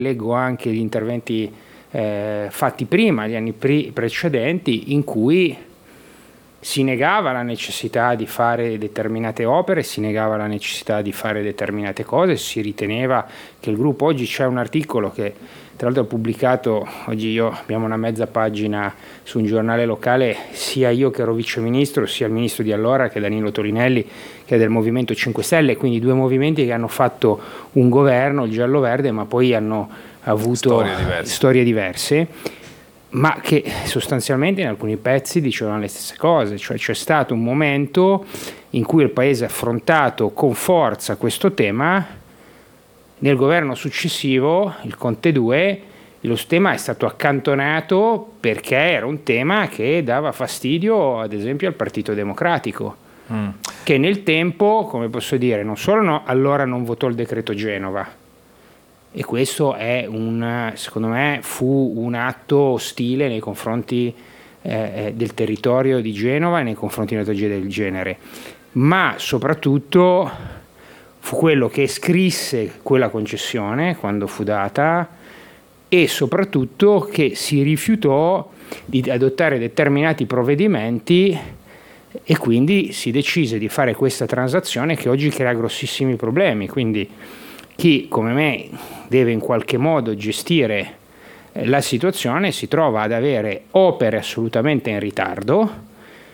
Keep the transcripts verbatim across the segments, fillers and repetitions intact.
leggo anche gli interventi eh, fatti prima, gli anni pre- precedenti, in cui si negava la necessità di fare determinate opere, si negava la necessità di fare determinate cose, si riteneva che il gruppo, oggi c'è un articolo che tra l'altro ho pubblicato, oggi io abbiamo una mezza pagina su un giornale locale, sia io che ero viceministro, sia il ministro di allora che è Danilo Torinelli, che è del Movimento cinque Stelle, quindi due movimenti che hanno fatto un governo, il giallo-verde, ma poi hanno avuto storie diverse. storie diverse, ma che sostanzialmente in alcuni pezzi dicevano le stesse cose, cioè c'è stato un momento in cui il Paese ha affrontato con forza questo tema. Nel governo successivo, il Conte due, lo tema è stato accantonato perché era un tema che dava fastidio ad esempio al Partito Democratico, mm. che nel tempo, come posso dire, non solo no, allora non votò il decreto Genova, e questo è un, secondo me fu un atto ostile nei confronti eh, del territorio di Genova e nei confronti di una tragedia del genere, ma soprattutto fu quello che scrisse quella concessione quando fu data, e soprattutto che si rifiutò di adottare determinati provvedimenti, e quindi si decise di fare questa transazione che oggi crea grossissimi problemi. Quindi chi come me deve in qualche modo gestire la situazione si trova ad avere opere assolutamente in ritardo,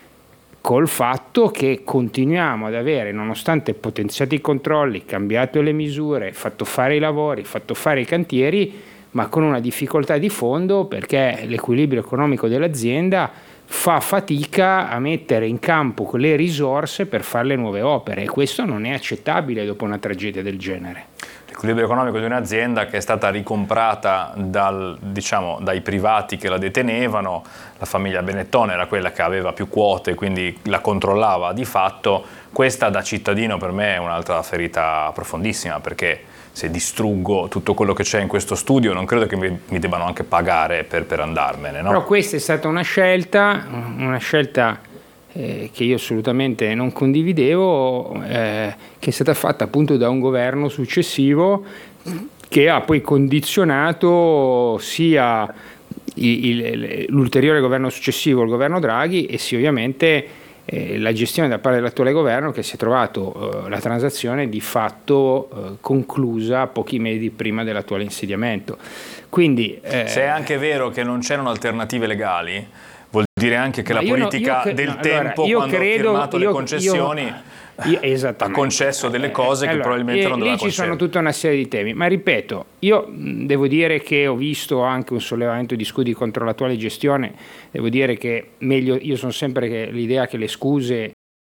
col fatto che continuiamo ad avere, nonostante potenziati i controlli, cambiato le misure, fatto fare i lavori, fatto fare i cantieri, ma con una difficoltà di fondo, perché l'equilibrio economico dell'azienda fa fatica a mettere in campo quelle risorse per fare le nuove opere, e questo non è accettabile dopo una tragedia del genere. L'equilibrio economico di un'azienda che è stata ricomprata dal, diciamo, dai privati che la detenevano, la famiglia Benetton era quella che aveva più quote, quindi la controllava di fatto. Questa da cittadino per me è un'altra ferita profondissima, perché se distruggo tutto quello che c'è in questo studio non credo che mi, mi debbano anche pagare per, per andarmene, no? Però questa è stata una scelta, una scelta eh, che io assolutamente non condividevo, eh, che è stata fatta appunto da un governo successivo che ha poi condizionato sia il, il, l'ulteriore governo successivo, il governo Draghi, e sì ovviamente eh, la gestione da parte dell'attuale governo, che si è trovato eh, la transazione di fatto eh, conclusa pochi mesi prima dell'attuale insediamento. Quindi, eh, se è anche vero che non c'erano alternative legali, vuol dire anche che la politica no, io, del no, tempo, allora, quando credo, ha firmato io, le concessioni, io, io, ha concesso delle cose eh, che allora, probabilmente eh, non doveva concedere. Lì ci sono tutta una serie di temi, ma ripeto, io devo dire che ho visto anche un sollevamento di scudi contro l'attuale gestione. Devo dire che meglio, io sono sempre che l'idea che le scuse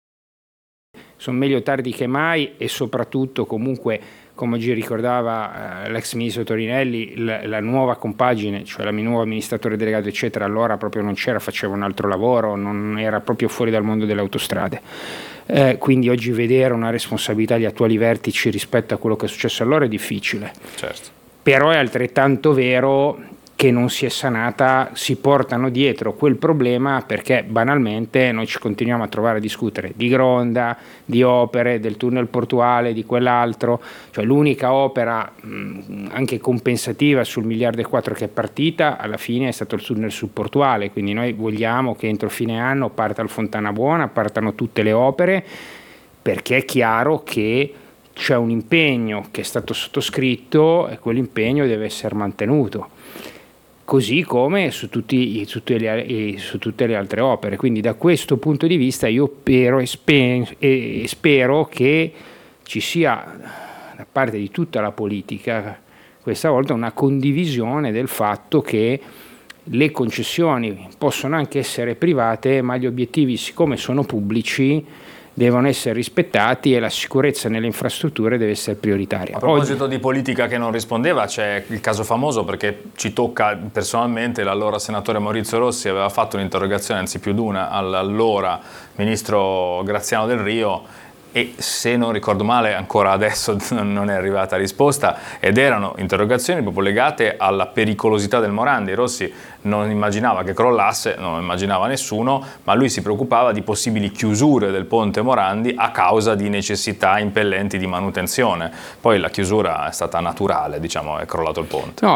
sono meglio tardi che mai, e soprattutto comunque, come oggi ricordava eh, l'ex ministro Torinelli, la, la nuova compagine, cioè la nuova amministratore delegato eccetera, allora proprio non c'era, faceva un altro lavoro, non era proprio fuori dal mondo delle autostrade, eh, quindi oggi vedere una responsabilità agli attuali vertici rispetto a quello che è successo allora è difficile. Certo. Però è altrettanto vero che non si è sanata, si portano dietro quel problema, perché banalmente noi ci continuiamo a trovare a discutere di Gronda, di opere, del tunnel portuale, di quell'altro, cioè l'unica opera mh, anche compensativa sul miliardo e quattro che è partita alla fine è stato il tunnel subportuale, quindi noi vogliamo che entro fine anno parta il Fontana Buona, partano tutte le opere, perché è chiaro che c'è un impegno che è stato sottoscritto e quell'impegno deve essere mantenuto, così come su, tutti, su, tutte le, su tutte le altre opere. Quindi da questo punto di vista io spero, e spero, e spero che ci sia da parte di tutta la politica questa volta una condivisione del fatto che le concessioni possono anche essere private, ma gli obiettivi, siccome sono pubblici, devono essere rispettati e la sicurezza nelle infrastrutture deve essere prioritaria. A proposito Oggi... di politica che non rispondeva, c'è il caso famoso, perché ci tocca personalmente, l'allora senatore Maurizio Rossi aveva fatto un'interrogazione, anzi più di una, all'allora ministro Graziano Del Rio, e se non ricordo male ancora adesso non è arrivata risposta, ed erano interrogazioni proprio legate alla pericolosità del Morandi. Rossi non immaginava che crollasse, non lo immaginava nessuno, ma lui si preoccupava di possibili chiusure del ponte Morandi a causa di necessità impellenti di manutenzione. Poi la chiusura è stata naturale, diciamo, è crollato il ponte. No,